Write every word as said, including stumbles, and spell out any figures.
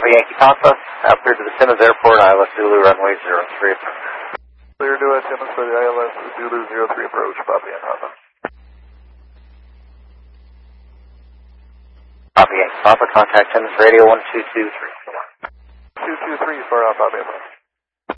Papa Yankee Papa, now clear to the Simmons Airport, I L S Zulu, runway zero three approach. Clear to us, Simmons for the I L S Zulu zero three approach, Papa Yankee Papa. Papa Yankee Papa, contact Simmons Radio one two two three. two two three for uh, Papa Yankee Papa.